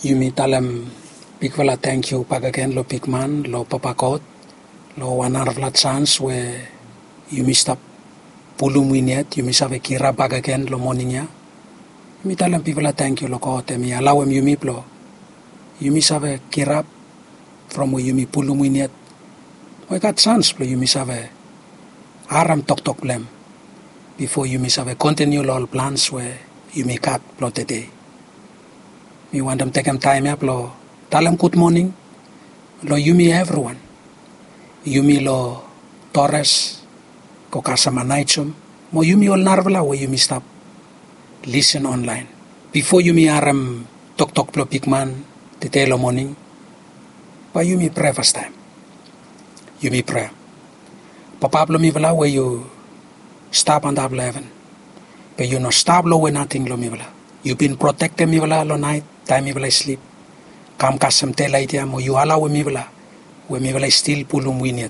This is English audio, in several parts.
Yumi talem pikvala thank you pagaken lo pikman lo papakot lo wanarvla chance where yumi stop pulumwiniet yumi save kira pagaken lo morningya. Yumi talem pikvala thank you lo kote mi alawem yumi plo yumi save kirap from where yumi pulumwiniet. We got chance plo yumi save aram tok blem before yumi save continue all plans where yumi cut plo today. We want them take time up lo talam good morning lo yumi everyone yumi lo Torres ko kasama naichum mo yumi all narvla where yumi stop listen online before yumi aram tok plo pikman today lo morning pa yumi pray first time yumi pray papa plo mi vla where you stop on the heaven but you no stop lo where nothing lo mi vla you been protected mi vla lo night time mi vla sleep kam kasam tela itia mo you ala we mi vla still pulum winiet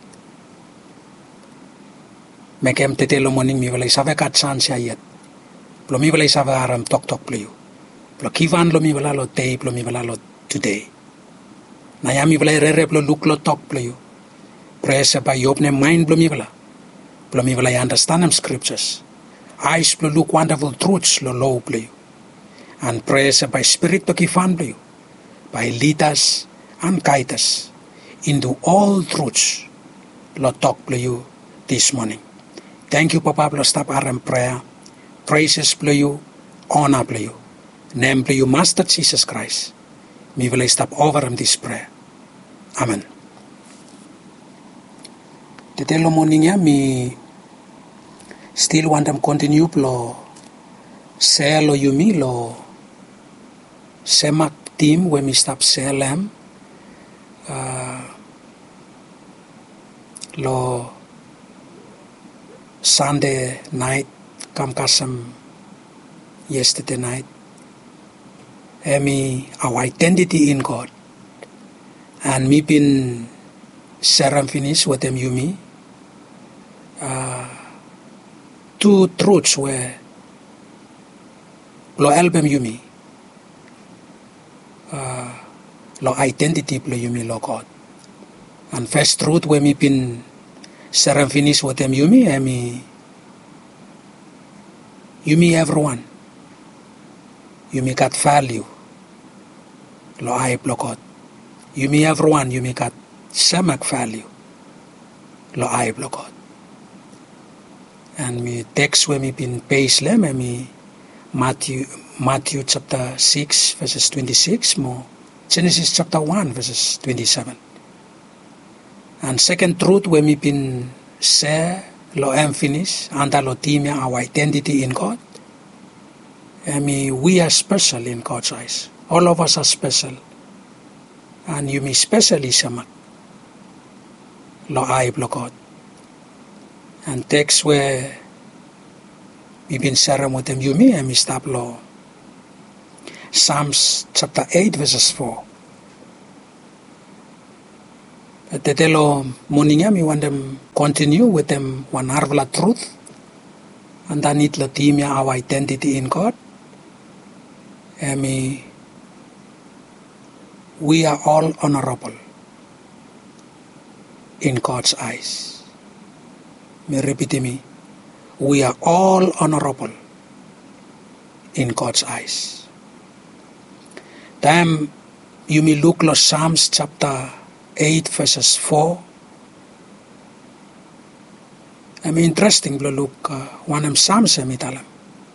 mekem tete lo morning mi vla save kat chance ayet plo mi vla save aram tok plo you plo kivan lo mi vla lo tei plo mi vla lo today na ya mi vla re plo look lo tok plo you press ba you open mind plo mi vla understand them scriptures eyes plo look wonderful truths lo low plo you and prayers by spirit to kifan plo you by lead us and guide us into all truths lo talk plo you this morning. Thank you Papa plo stop aram prayer praises plo you honor plo you name plo you Master Jesus Christ mi vla stop over this prayer amen. Today lo morning ya mi still want them continue plo share lo yumi lo semak team when we stop selem lo Sunday night kam kasam yesterday night our identity in God and me been serum finish with them yumi two truths where lo album yumi lo identity plo yumi lo God and first truth where me been serum finish with them yumi yumi everyone yumi got value lo I plo God yumi everyone yumi got semak value lo I plo God and me text where me been base lem me Matthew chapter 6 verses 26 more Genesis chapter 1 verses 27 and second truth where me been share lo finish and lo team our identity in God we are special in God's eyes all of us are special and you me specially samak lo I plo God and text where we been sharing with them you me stop lo Psalms chapter 8 verses 4 Tetelo morning we want them continue with them one harvla truth and then it lo team our identity in God we are all honorable in God's eyes. Me repeat me. We are all honorable in God's eyes. Then you may look at Psalms chapter 8 verses 4. Interesting to look one of Psalms emitalam.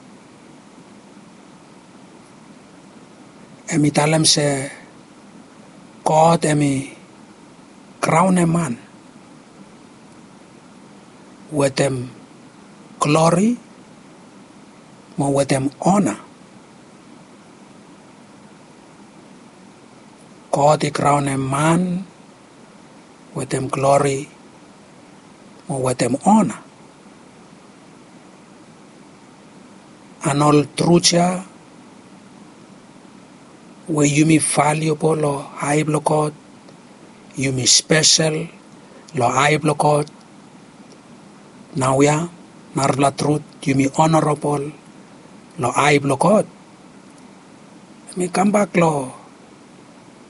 Emitalam se God crown a man with them glory, more with them honor. God crown a man with them glory, more with them honor. And all truth where you me valuable or high God, you me special, lo high God. Now narvla truth, you me honorable, lo high God. Me come back lo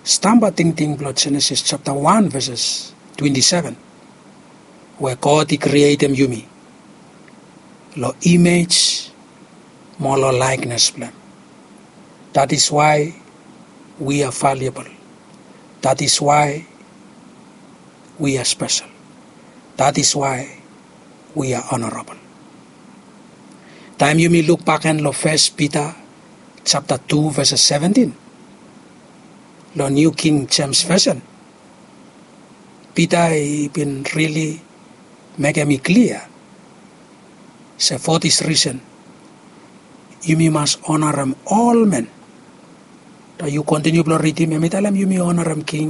Stamba ting blood Genesis chapter 1 verses 27. Where God he created yumi. Lo image more lo likeness plan. That is why we are valuable. That is why we are special. That is why we are honorable. Time you may look back and lo 1 Peter chapter 2 verses 17. Lo New King James Version. Peter he been really making me clear. So for this reason, you must honor all men. That you continue to read him, you may honor him king.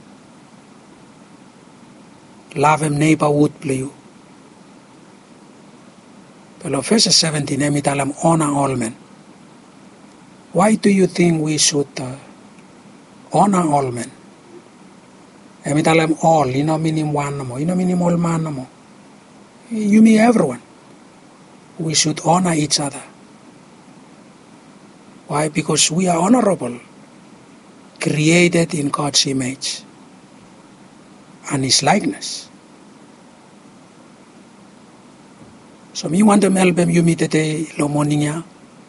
Love him neighbor would play you. But verse 17, honor all men. Why do you think we should honor all men? All, meaning one no more, meaning all man no more. You mean everyone. We should honor each other. Why? Because we are honorable, created in God's image and His likeness. So me want them help you meet today lo morning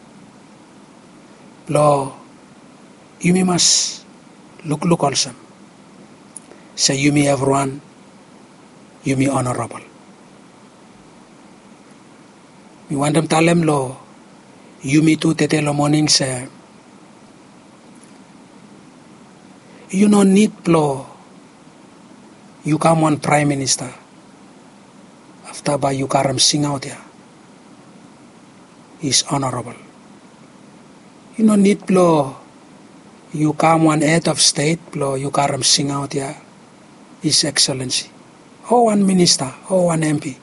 lo you must look awesome. Say you me everyone, you me honorable. Me want them tell them lo you me too today lo morning say you no need blow. You come one prime minister. After by you karam sing out here. Is honorable. You no need blow. You come one head of state blow you karam sing out here. His Excellency. Or one minister, or one MP.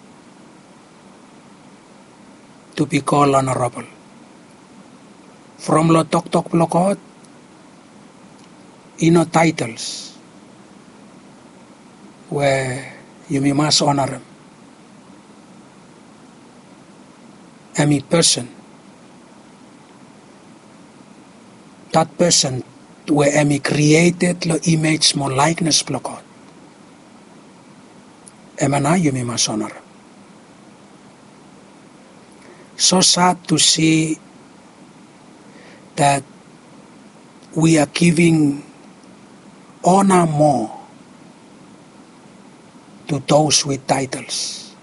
To be called honorable. From lo talk block out. Titles where you must honor him. Any person, that person where any created the image more likeness block out. Emana you must honor him. So sad to see that we are giving honor more to those with titles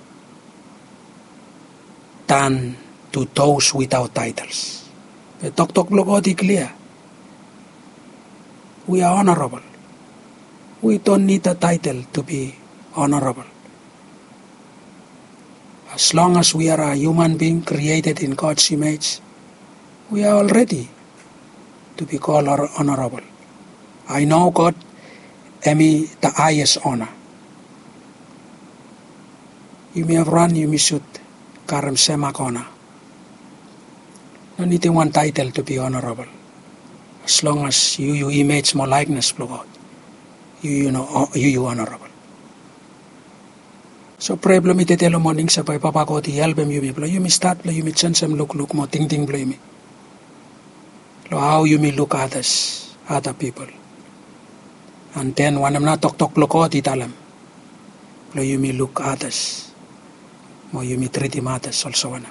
than to those without titles. The talk block clear. We are honorable. We don't need a title to be honorable. As long as we are a human being created in God's image, we are already to be called honorable. I know God me the highest honor. You may have run, you may shoot karam semak honor. No need one title to be honorable. As long as you image more likeness for God, you honorable. So problem ite telo morning sa papa ko ti album you may start you may change some look more ting play me. How you may look others, other people. And then when I'm not talk block ti talam. You may look others. More you may treat him others also one.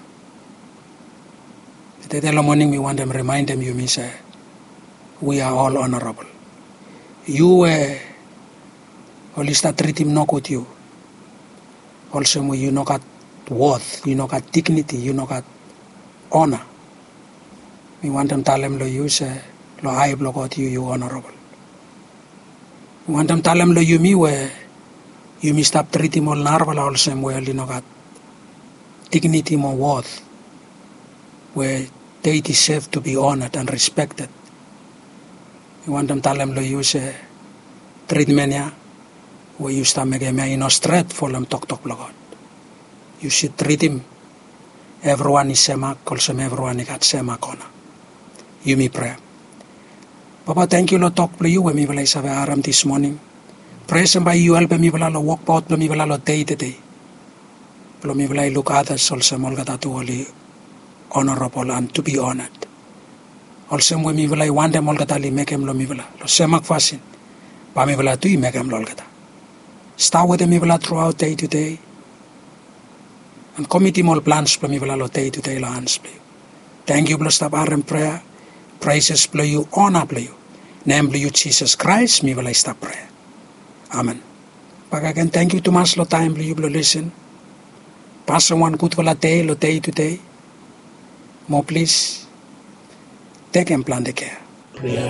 Ite telo morning we want them remind them you may say we are all honorable. You only start treat him no good you. Also you know got worth, you know got dignity, you know got honor. We want them tell them lo you say lo I block out you honorable. We want them tell them lo you me where you may stop treating all narval also where you know got dignity more worth, where they deserve to be honored and respected. We want them tell them lo you say treatment ya where you start making me in a straight for them talk block out. You should treat him. Everyone is semak, also everyone got semak honor. You may pray. Papa, thank you, Lord, talk to you when me will have aram this morning. Praise and by you help me will walk out, me will day to day. Me will look others also molgata to holy, honorable and to be honored. Also mo mi vela wande mol kata li mekem lo mi vela lo semak fasin pa mi vela tu mekem lol kata. Start with mi vela throughout day to day. And committee mol plans pa mi vela lo day to day lo hans play. Thank you bless and prayer. Praises play you, honor play you. Name play you Jesus Christ mi vela stop prayer. Amen. Pagagan thank you too much lo time play you lo listen. Pass one good vela day lo day to day. More please take and plan the care.